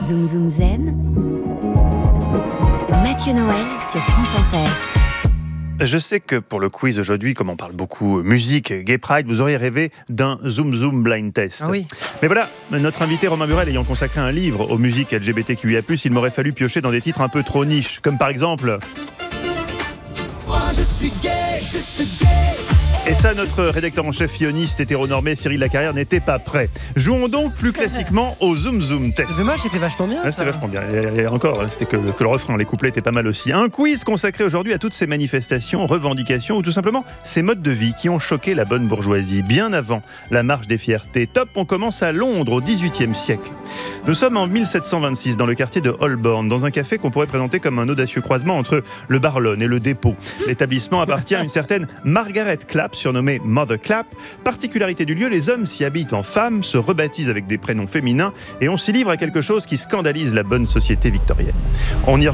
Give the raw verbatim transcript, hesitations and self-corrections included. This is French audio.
Zoom Zoom Zen, Mathieu Noël sur France Inter. Je sais que pour le quiz aujourd'hui, comme on parle beaucoup musique, Gay Pride, vous auriez rêvé d'un Zoom Zoom blind test. Ah oui. Mais voilà, notre invité Romain Burel ayant consacré un livre aux musiques L G B T Q I A plus, il m'aurait fallu piocher dans des titres un peu trop niches, comme par exemple... Moi je suis gay, juste gay. Et ça, notre rédacteur en chef ioniste hétéronormé Cyril Lacarrière n'était pas prêt. Jouons donc plus classiquement au Zoom Zoom test. C'est dommage, c'était vachement bien. Ah, c'était vachement bien. Et, et encore, c'était que, que le refrain, les couplets étaient pas mal aussi. Un quiz consacré aujourd'hui à toutes ces manifestations, revendications ou tout simplement ces modes de vie qui ont choqué la bonne bourgeoisie bien avant la marche des fiertés. Top, on commence à Londres au dix-huitième siècle. Nous sommes en mille sept cent vingt-six dans le quartier de Holborn, dans un café qu'on pourrait présenter comme un audacieux croisement entre le Barlone et le Dépôt. L'établissement appartient à une certaine Margaret Clapp, surnommée Mother Clapp. Particularité du lieu, les hommes s'y habitent en femmes, se rebaptisent avec des prénoms féminins et on s'y livre à quelque chose qui scandalise la bonne société victorienne. On y